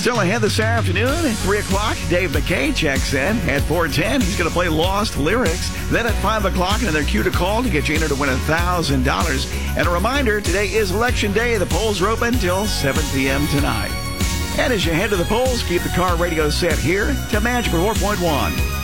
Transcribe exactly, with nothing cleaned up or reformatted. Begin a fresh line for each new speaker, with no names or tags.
Still ahead this afternoon at three o'clock, Dave McKay checks in. At four ten, he's going to play Lost Lyrics. Then at five o'clock, another cue to call to get you entered to win one thousand dollars. And a reminder, today is Election Day. The polls are open till seven p.m. tonight. And as you head to the polls, keep the car radio set here to Magic four point one.